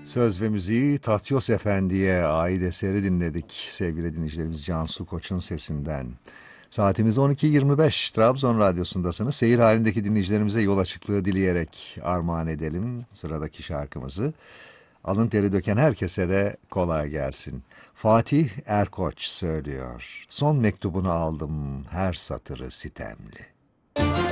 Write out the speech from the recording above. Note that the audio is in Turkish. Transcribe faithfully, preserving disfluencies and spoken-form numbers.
Söz ve müziği Tatyos Efendi'ye ait eseri dinledik sevgili dinleyicilerimiz Cansu Koç'un sesinden. Saatimiz on iki yirmi beş, Trabzon Radyosu'ndasınız. Seyir halindeki dinleyicilerimize yol açıklığı dileyerek armağan edelim sıradaki şarkımızı. Alın teri döken herkese de kolay gelsin. Fatih Erkoç söylüyor. Son mektubunu aldım, her satırı sitemli.